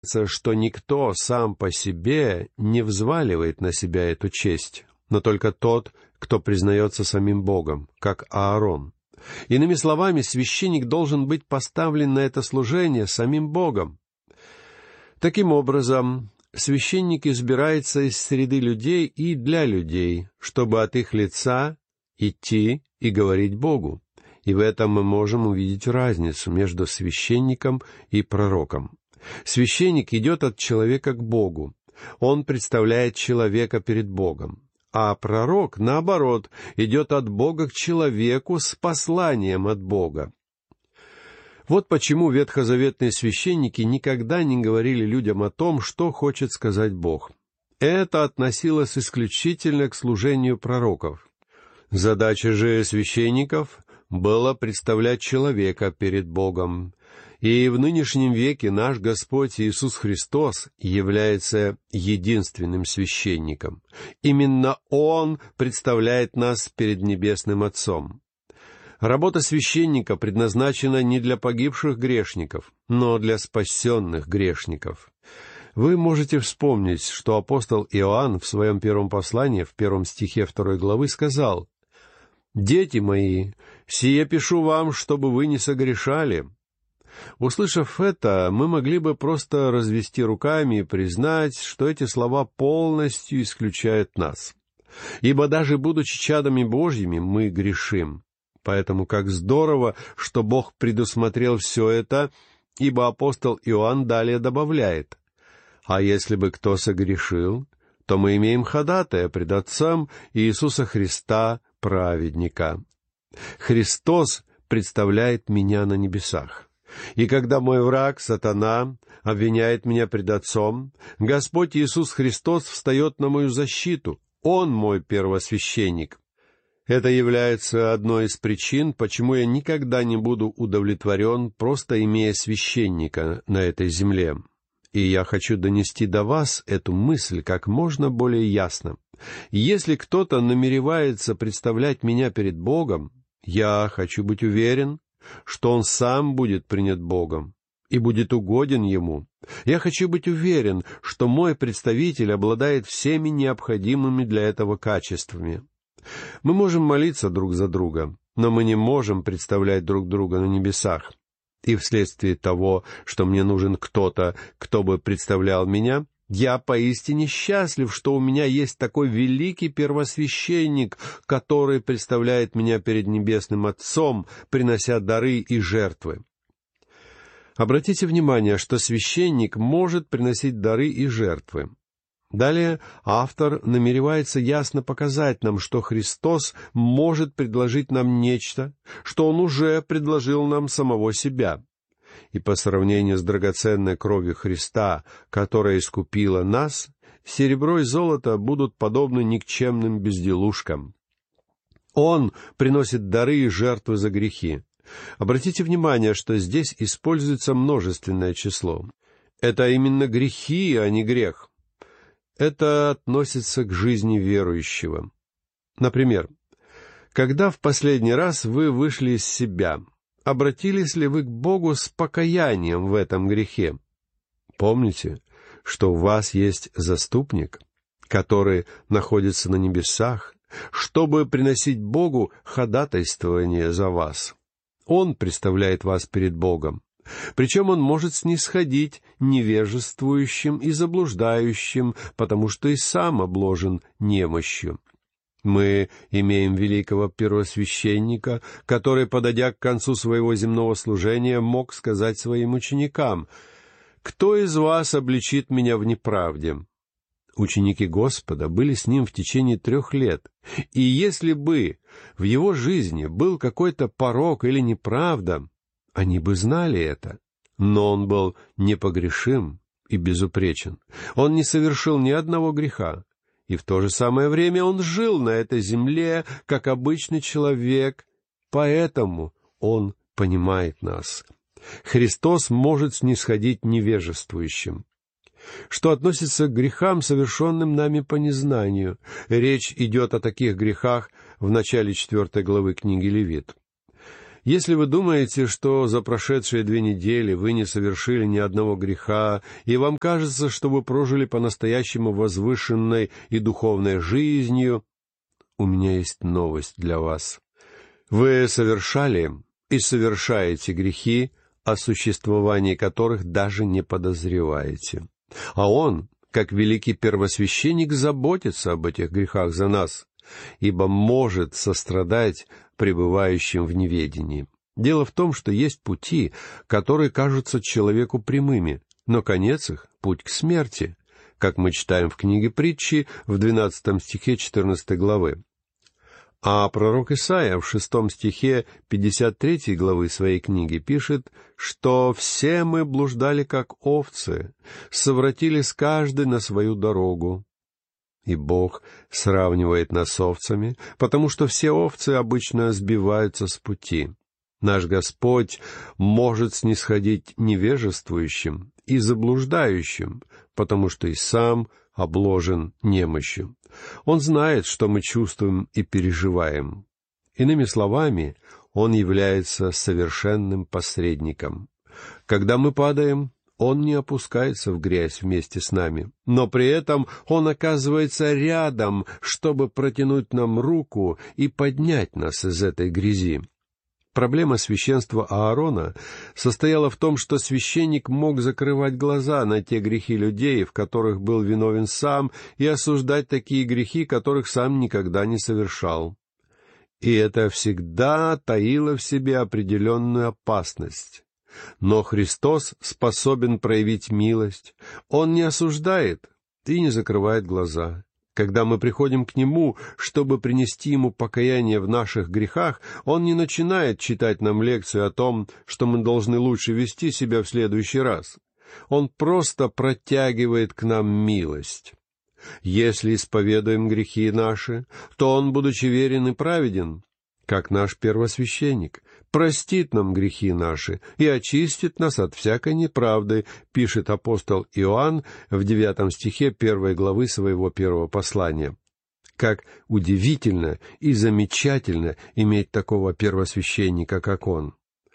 что никто сам по себе не взваливает на себя эту честь, но только тот, кто признается самим Богом, как Аарон. Иными словами, священник должен быть поставлен на это служение самим Богом. Таким образом, священник избирается из среды людей и для людей, чтобы от их лица идти и говорить Богу. И в этом мы можем увидеть разницу между священником и пророком. Священник идет от человека к Богу. Он представляет человека перед Богом. А пророк, наоборот, идет от Бога к человеку с посланием от Бога. Вот почему ветхозаветные священники никогда не говорили людям о том, что хочет сказать Бог. Это относилось исключительно к служению пророков. Задача же священников было представлять человека перед Богом. И в нынешнем веке наш Господь Иисус Христос является единственным священником. Именно Он представляет нас перед Небесным Отцом. Работа священника предназначена не для погибших грешников, но для спасенных грешников. Вы можете вспомнить, что апостол Иоанн в своем первом послании, в 1 стихе 2 главы, сказал: «Дети мои, сие пишу вам, чтобы вы не согрешали». Услышав это, мы могли бы просто развести руками и признать, что эти слова полностью исключают нас. Ибо даже будучи чадами Божьими, мы грешим. Поэтому как здорово, что Бог предусмотрел все это, ибо апостол Иоанн далее добавляет: «А если бы кто согрешил, то мы имеем ходатая пред Отцом Иисуса Христа, праведника». Христос представляет меня на небесах. И когда мой враг, сатана, обвиняет меня пред Отцом, Господь Иисус Христос встает на мою защиту. Он мой первосвященник. Это является одной из причин, почему я никогда не буду удовлетворен, просто имея священника на этой земле. И я хочу донести до вас эту мысль как можно более ясно. Если кто-то намеревается представлять меня перед Богом, я хочу быть уверен, что он сам будет принят Богом и будет угоден Ему. Я хочу быть уверен, что мой представитель обладает всеми необходимыми для этого качествами. Мы можем молиться друг за друга, но мы не можем представлять друг друга на небесах. И вследствие того, что мне нужен кто-то, кто бы представлял меня, я поистине счастлив, что у меня есть такой великий первосвященник, который представляет меня перед Небесным Отцом, принося дары и жертвы. Обратите внимание, что священник может приносить дары и жертвы. Далее автор намеревается ясно показать нам, что Христос может предложить нам нечто, что Он уже предложил нам самого себя. И по сравнению с драгоценной кровью Христа, которая искупила нас, серебро и золото будут подобны никчемным безделушкам. Он приносит дары и жертвы за грехи. Обратите внимание, что здесь используется множественное число. Это именно грехи, а не грех. Это относится к жизни верующего. Например, когда в последний раз вы вышли из себя, обратились ли вы к Богу с покаянием в этом грехе? Помните, что у вас есть заступник, который находится на небесах, чтобы приносить Богу ходатайствование за вас. Он представляет вас перед Богом. Причем Он может снисходить невежествующим и заблуждающим, потому что и сам обложен немощью. Мы имеем великого первосвященника, который, подойдя к концу своего земного служения, мог сказать своим ученикам: «Кто из вас обличит меня в неправде?» Ученики Господа были с Ним в течение 3 лет, и если бы в Его жизни был какой-то порок или неправда, они бы знали это. Но Он был непогрешим и безупречен. Он не совершил ни одного греха. И в то же самое время Он жил на этой земле, как обычный человек, поэтому Он понимает нас. Христос может снисходить невежествующим. Что относится к грехам, совершенным нами по незнанию, речь идет о таких грехах в начале 4 главы книги Левит. Если вы думаете, что за прошедшие 2 недели вы не совершили ни одного греха, и вам кажется, что вы прожили по-настоящему возвышенной и духовной жизнью, у меня есть новость для вас. Вы совершали и совершаете грехи, о существовании которых даже не подозреваете. А Он, как великий первосвященник, заботится об этих грехах за нас, ибо может сострадать пребывающим в неведении. Дело в том, что есть пути, которые кажутся человеку прямыми, но конец их — путь к смерти, как мы читаем в книге Притчи в 12 стихе 14 главы. А пророк Исаия в 6 стихе 53 главы своей книги пишет, что «все мы блуждали, как овцы, совратились каждый на свою дорогу». И Бог сравнивает нас с овцами, потому что все овцы обычно сбиваются с пути. Наш Господь может снисходить невежествующим и заблуждающим, потому что и сам обложен немощью. Он знает, что мы чувствуем и переживаем. Иными словами, Он является совершенным посредником. Когда мы падаем, Он не опускается в грязь вместе с нами, но при этом Он оказывается рядом, чтобы протянуть нам руку и поднять нас из этой грязи. Проблема священства Аарона состояла в том, что священник мог закрывать глаза на те грехи людей, в которых был виновен сам, и осуждать такие грехи, которых сам никогда не совершал. И это всегда таило в себе определенную опасность. Но Христос способен проявить милость. Он не осуждает и не закрывает глаза. Когда мы приходим к Нему, чтобы принести Ему покаяние в наших грехах, Он не начинает читать нам лекцию о том, что мы должны лучше вести себя в следующий раз. Он просто протягивает к нам милость. Если исповедуем грехи наши, то Он, будучи верен и праведен, как наш первосвященник, простит нам грехи наши и очистит нас от всякой неправды, пишет апостол Иоанн в 9 стихе 1 главы своего 1 послания. Как удивительно и замечательно иметь такого первосвященника, как он.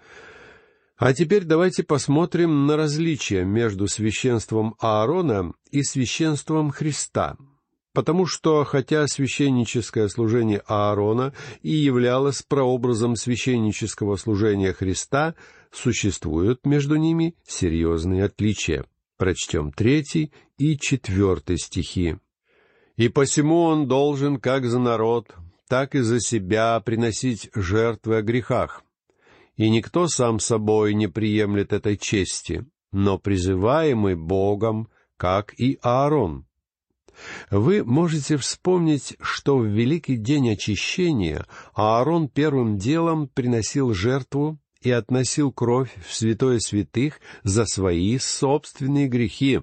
А теперь давайте посмотрим на различия между священством Аарона и священством Христа. Потому что, хотя священническое служение Аарона и являлось прообразом священнического служения Христа, существуют между ними серьезные отличия. Прочтем 3 и 4 стихи. «И посему он должен как за народ, так и за себя приносить жертвы о грехах. И никто сам собой не приемлет этой чести, но призываемый Богом, как и Аарон». Вы можете вспомнить, что в великий день очищения Аарон первым делом приносил жертву и относил кровь в святое святых за свои собственные грехи.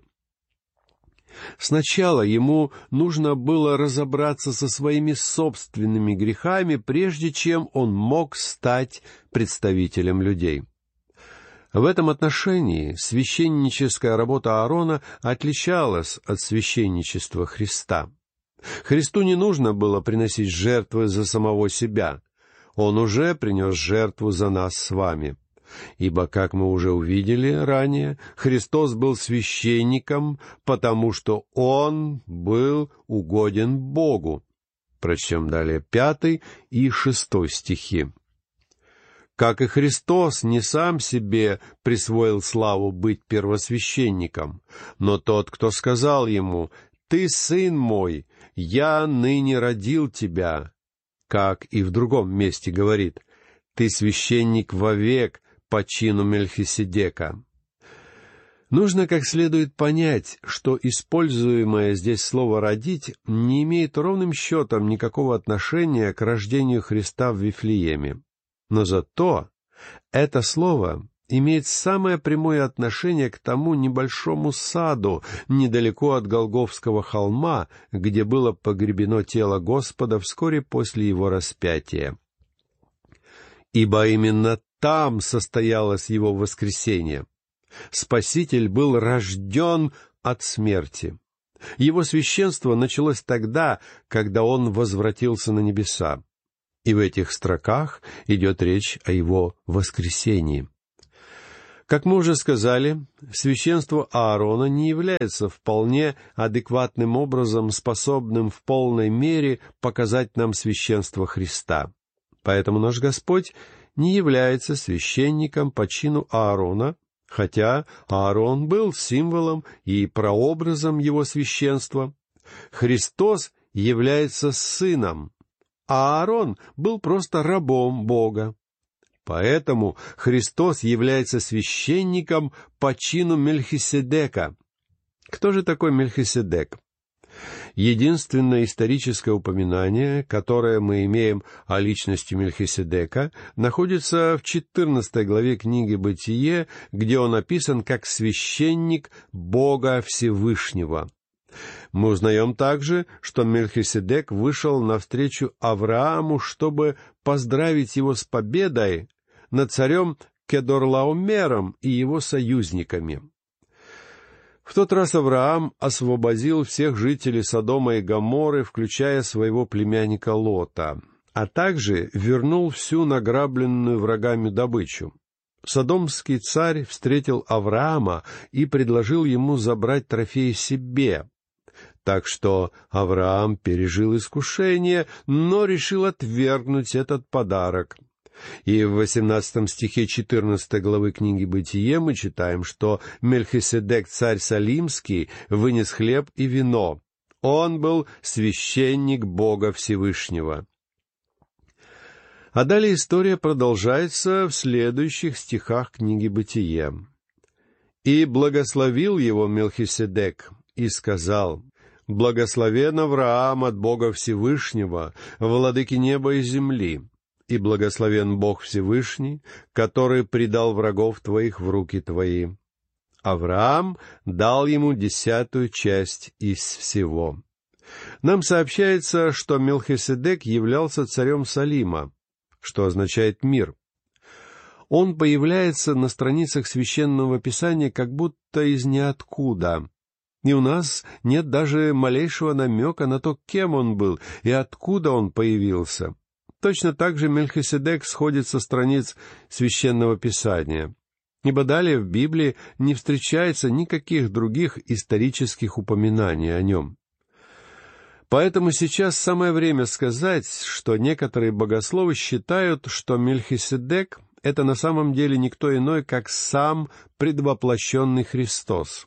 Сначала ему нужно было разобраться со своими собственными грехами, прежде чем он мог стать представителем людей. В этом отношении священническая работа Аарона отличалась от священничества Христа. Христу не нужно было приносить жертвы за самого себя. Он уже принес жертву за нас с вами. Ибо, как мы уже увидели ранее, Христос был священником, потому что Он был угоден Богу. Прочтем далее 5 и 6 стихи. «Как и Христос не сам себе присвоил славу быть первосвященником, но тот, кто сказал ему: «Ты, сын мой, я ныне родил тебя», как и в другом месте говорит: «Ты священник вовек по чину Мельхиседека». Нужно как следует понять, что используемое здесь слово «родить» не имеет ровным счетом никакого отношения к рождению Христа в Вифлееме. Но зато это слово имеет самое прямое отношение к тому небольшому саду недалеко от Голгофского холма, где было погребено тело Господа вскоре после Его распятия. Ибо именно там состоялось Его воскресение. Спаситель был рожден от смерти. Его священство началось тогда, когда Он возвратился на небеса. И в этих строках идет речь о его воскресении. Как мы уже сказали, священство Аарона не является вполне адекватным образом способным в полной мере показать нам священство Христа. Поэтому наш Господь не является священником по чину Аарона, хотя Аарон был символом и прообразом его священства. Христос является сыном, а Аарон был просто рабом Бога. Поэтому Христос является священником по чину Мельхиседека. Кто же такой Мельхиседек? Единственное историческое упоминание, которое мы имеем о личности Мельхиседека, находится в 14 главе книги «Бытие», где он описан как священник Бога Всевышнего. Мы узнаем также, что Мельхиседек вышел навстречу Аврааму, чтобы поздравить его с победой над царем Кедорлаомером и его союзниками. В тот раз Авраам освободил всех жителей Содома и Гоморры, включая своего племянника Лота, а также вернул всю награбленную врагами добычу. Содомский царь встретил Авраама и предложил ему забрать трофей себе. Так что Авраам пережил искушение, но решил отвергнуть этот подарок. И в 18 стихе 14 главы книги «Бытие» мы читаем, что Мельхиседек, царь Салимский, вынес хлеб и вино. Он был священник Бога Всевышнего. А далее история продолжается в следующих стихах книги «Бытие». «И благословил его Мельхиседек, и сказал: Благословен Авраам от Бога Всевышнего, владыки неба и земли, и благословен Бог Всевышний, который предал врагов твоих в руки твои. Авраам дал ему 10-ю часть из всего». Нам сообщается, что Мелхиседек являлся царем Салима, что означает «мир». Он появляется на страницах Священного Писания как будто из ниоткуда, и у нас нет даже малейшего намека на то, кем он был и откуда он появился. Точно так же Мельхиседек сходит со страниц Священного Писания, ибо далее в Библии не встречается никаких других исторических упоминаний о нем. Поэтому сейчас самое время сказать, что некоторые богословы считают, что Мельхиседек — это на самом деле никто иной, как сам предвоплощенный Христос.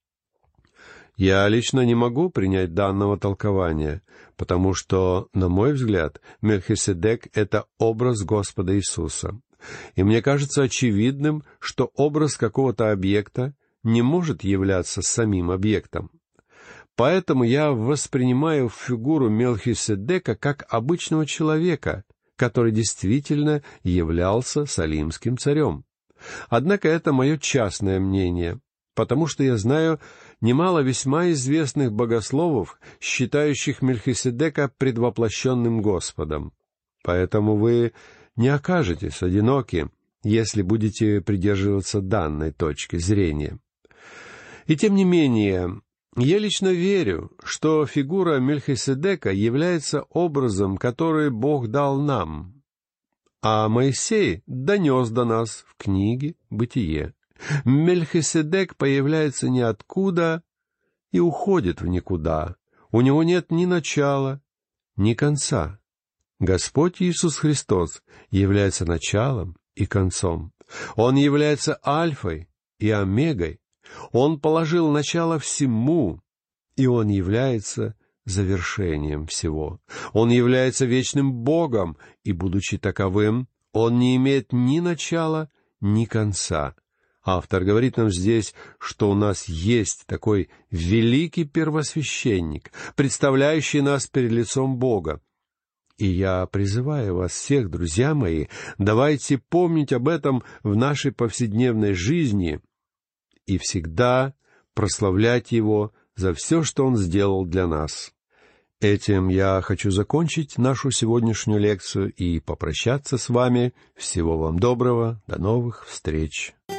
Я лично не могу принять данного толкования, потому что, на мой взгляд, Мельхиседек — это образ Господа Иисуса. И мне кажется очевидным, что образ какого-то объекта не может являться самим объектом. Поэтому я воспринимаю фигуру Мельхиседека как обычного человека, который действительно являлся салимским царем. Однако это мое частное мнение, потому что я знаю немало весьма известных богословов, считающих Мельхиседека предвоплощенным Господом. Поэтому вы не окажетесь одиноки, если будете придерживаться данной точки зрения. И тем не менее, я лично верю, что фигура Мельхиседека является образом, который Бог дал нам, а Моисей донес до нас в книге «Бытие». Мельхиседек появляется ниоткуда и уходит в никуда. У него нет ни начала, ни конца. Господь Иисус Христос является началом и концом. Он является альфой и омегой. Он положил начало всему, и Он является завершением всего. Он является вечным Богом, и, будучи таковым, Он не имеет ни начала, ни конца. Автор говорит нам здесь, что у нас есть такой великий первосвященник, представляющий нас перед лицом Бога. И я призываю вас всех, друзья мои, давайте помнить об этом в нашей повседневной жизни и всегда прославлять Его за все, что Он сделал для нас. Этим я хочу закончить нашу сегодняшнюю лекцию и попрощаться с вами. Всего вам доброго, до новых встреч.